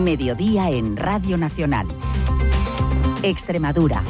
Mediodía en Radio Nacional. Extremadura.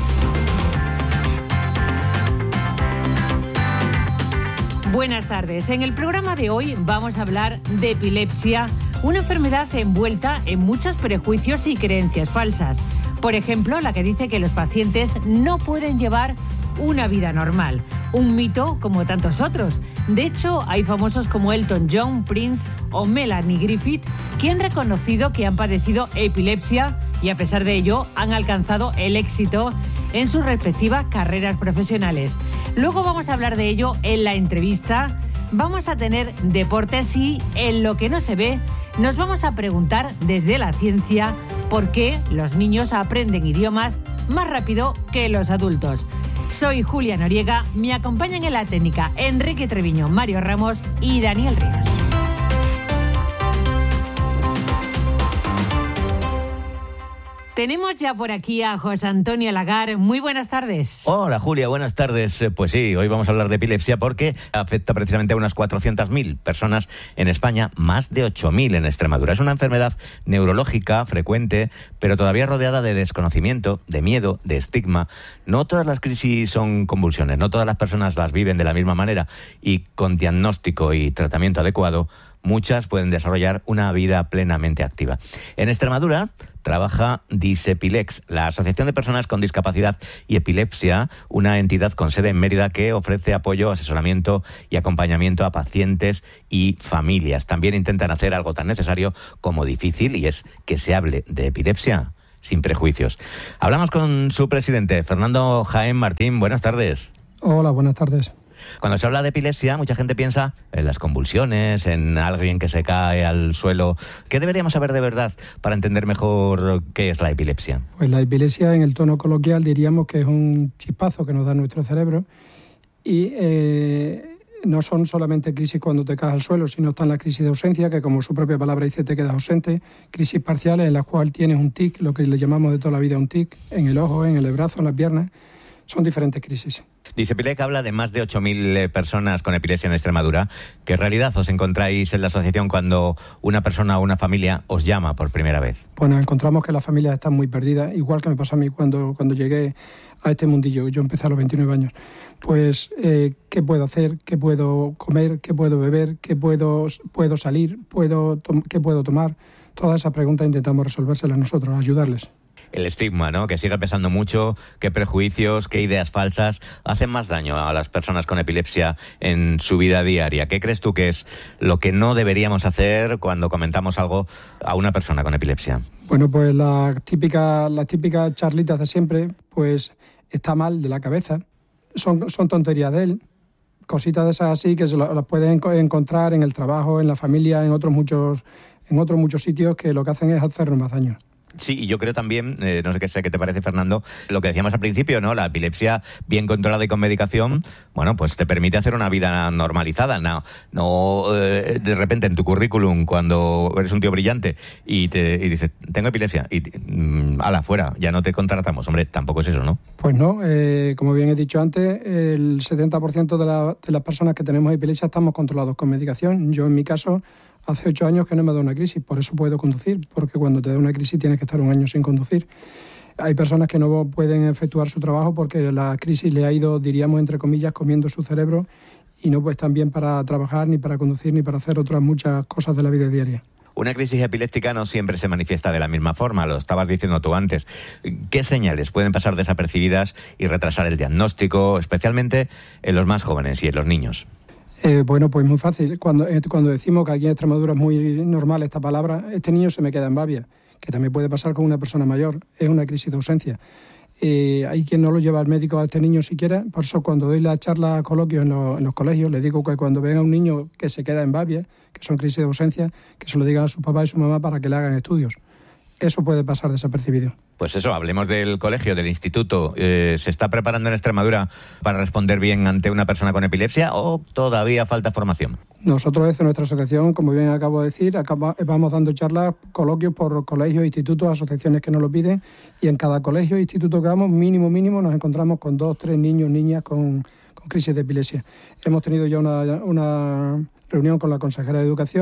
Buenas tardes. En el programa de hoy vamos a hablar de epilepsia, una enfermedad envuelta en muchos prejuicios y creencias falsas. Por ejemplo, la que dice que los pacientes no pueden llevar una vida normal. Un mito como tantos otros. De hecho, hay famosos como Elton John, Prince o Melanie Griffith que han reconocido que han padecido epilepsia y a pesar de ello han alcanzado el éxito en sus respectivas carreras profesionales. Luego vamos a hablar de ello en la entrevista. Vamos a tener deportes y en lo que no se ve nos vamos a preguntar desde la ciencia por qué los niños aprenden idiomas más rápido que los adultos. Soy Julia Noriega, me acompañan en la técnica Enrique Treviño, Mario Ramos y Daniel Ríos. Tenemos ya por aquí a José Antonio Lagar. Muy buenas tardes. Hola Julia, buenas tardes. Pues sí, hoy vamos a hablar de epilepsia porque afecta precisamente a unas 400.000 personas en España, más de 8.000 en Extremadura. Es una enfermedad neurológica frecuente, pero todavía rodeada de desconocimiento, de miedo, de estigma. No todas las crisis son convulsiones, no todas las personas las viven de la misma manera y con diagnóstico y tratamiento adecuado, muchas pueden desarrollar una vida plenamente activa. En Extremadura trabaja Disepilex, la Asociación de Personas con Discapacidad y Epilepsia, una entidad con sede en Mérida que ofrece apoyo, asesoramiento y acompañamiento a pacientes y familias. También intentan hacer algo tan necesario como difícil, y es que se hable de epilepsia sin prejuicios. Hablamos con su presidente, Fernando Jaén Martín. Buenas tardes. Hola, buenas tardes. Cuando se habla de epilepsia, mucha gente piensa en las convulsiones, en alguien que se cae al suelo. ¿Qué deberíamos saber de verdad para entender mejor qué es la epilepsia? Pues la epilepsia, en el tono coloquial, diríamos que es un chispazo que nos da nuestro cerebro y no son solamente crisis cuando te caes al suelo, sino están las crisis de ausencia, que como su propia palabra dice, te quedas ausente, crisis parciales en las cuales tienes un tic, lo que le llamamos de toda la vida un tic, en el ojo, en el brazo, en las piernas. Son diferentes crisis. Disepilex habla de más de 8.000 personas con epilepsia en Extremadura. ¿Qué realidad os encontráis en la asociación cuando una persona o una familia os llama por primera vez? Pues nos encontramos que las familias están muy perdidas, igual que me pasó a mí cuando llegué a este mundillo. Yo empecé a los 29 años. Pues, ¿qué puedo hacer? ¿Qué puedo comer? ¿Qué puedo beber? ¿Qué puedo salir? ¿Qué puedo tomar? Todas esas preguntas intentamos resolvérselas nosotros, ayudarles. El estigma, ¿no?, que sigue pesando mucho, qué prejuicios, qué ideas falsas hacen más daño a las personas con epilepsia en su vida diaria. ¿Qué crees tú que es lo que no deberíamos hacer cuando comentamos algo a una persona con epilepsia? Bueno, pues las típicas charlitas de siempre, pues está mal de la cabeza, son tonterías de él, cositas de esas así que las puedes encontrar en el trabajo, en la familia, en otros muchos sitios que lo que hacen es hacernos más daño. Sí, y yo creo también, no sé qué te parece, Fernando, lo que decíamos al principio, ¿no? La epilepsia bien controlada y con medicación, bueno, pues te permite hacer una vida normalizada. No de repente en tu currículum, cuando eres un tío brillante y dices, tengo epilepsia, y ala, fuera, ya no te contratamos. Hombre, tampoco es eso, ¿no? Pues no, como bien he dicho antes, el 70% de las personas que tenemos epilepsia estamos controlados con medicación. Yo, en mi caso, hace 8 años que no me da una crisis, por eso puedo conducir, porque cuando te da una crisis tienes que estar 1 año sin conducir. Hay personas que no pueden efectuar su trabajo porque la crisis le ha ido, diríamos, entre comillas, comiendo su cerebro y no pues tan bien para trabajar, ni para conducir, ni para hacer otras muchas cosas de la vida diaria. Una crisis epiléptica no siempre se manifiesta de la misma forma, lo estabas diciendo tú antes. ¿Qué señales pueden pasar desapercibidas y retrasar el diagnóstico, especialmente en los más jóvenes y en los niños? Bueno, pues muy fácil. Cuando decimos que aquí en Extremadura es muy normal esta palabra, este niño se me queda en babia, que también puede pasar con una persona mayor, es una crisis de ausencia. Hay quien no lo lleva al médico a este niño siquiera, por eso cuando doy la charla coloquio en los colegios, le digo que cuando ven a un niño que se queda en babia, que son crisis de ausencia, que se lo digan a su papá y su mamá para que le hagan estudios. Eso puede pasar desapercibido. Pues eso, hablemos del colegio, del instituto. ¿Se está preparando en Extremadura para responder bien ante una persona con epilepsia o todavía falta formación? Nosotros desde nuestra asociación, como bien acabo de decir, vamos dando charlas, coloquios por colegios, institutos, asociaciones que nos lo piden, y en cada colegio e instituto que vamos, mínimo, nos encontramos con 2, 3 niños, niñas con crisis de epilepsia. Hemos tenido ya una reunión con la consejera de Educación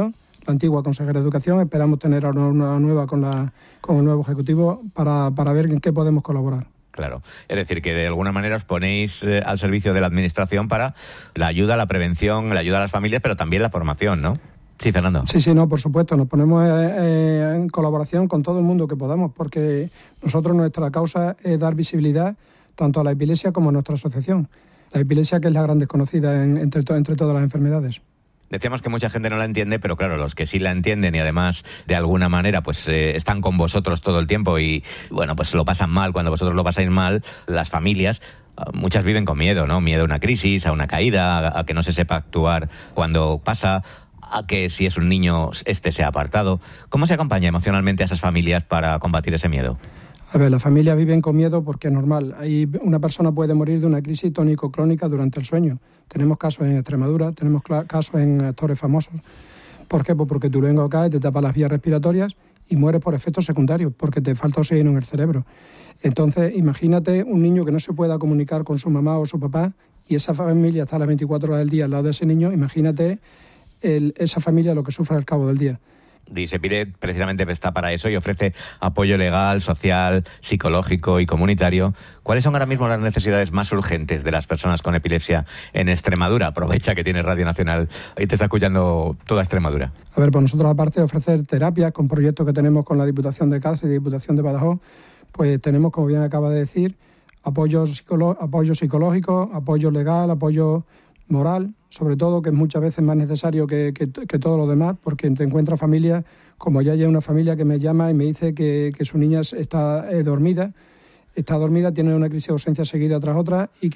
la antigua consejera de Educación. Esperamos tener ahora una nueva con el nuevo Ejecutivo para ver en qué podemos colaborar. Claro, es decir, que de alguna manera os ponéis al servicio de la Administración para la ayuda, la prevención, la ayuda a las familias, pero también la formación, ¿no? Sí, Fernando. Sí, no, por supuesto. Nos ponemos en colaboración con todo el mundo que podamos, porque nosotros, nuestra causa es dar visibilidad tanto a la epilepsia como a nuestra asociación. La epilepsia, que es la gran desconocida entre todas las enfermedades. Decíamos que mucha gente no la entiende, pero claro, los que sí la entienden y además de alguna manera pues están con vosotros todo el tiempo y bueno, pues lo pasan mal cuando vosotros lo pasáis mal, las familias, muchas viven con miedo, ¿no? Miedo a una crisis, a una caída, a que no se sepa actuar cuando pasa, a que si es un niño sea apartado. ¿Cómo se acompaña emocionalmente a esas familias para combatir ese miedo? A ver, las familias viven con miedo porque es normal. Una persona puede morir de una crisis tónico-clónica durante el sueño. Tenemos casos en Extremadura, tenemos casos en actores famosos. ¿Por qué? Pues porque tu lengua cae, te tapa las vías respiratorias y mueres por efectos secundarios, porque te falta oxígeno en el cerebro. Entonces, imagínate un niño que no se pueda comunicar con su mamá o su papá y esa familia está a las 24 horas del día al lado de ese niño. Imagínate esa familia lo que sufre al cabo del día. Disepile precisamente está para eso y ofrece apoyo legal, social, psicológico y comunitario. ¿Cuáles son ahora mismo las necesidades más urgentes de las personas con epilepsia en Extremadura? Aprovecha que tienes Radio Nacional y te está escuchando toda Extremadura. A ver, pues nosotros, aparte de ofrecer terapias con proyectos que tenemos con la Diputación de Cáceres y Diputación de Badajoz, pues tenemos, como bien acaba de decir, apoyo psicológico, apoyo legal, apoyo moral, sobre todo, que es muchas veces más necesario que todo lo demás, porque te encuentras familias, como ya hay una familia que me llama y me dice que su niña está dormida, tiene una crisis de ausencia seguida tras otra y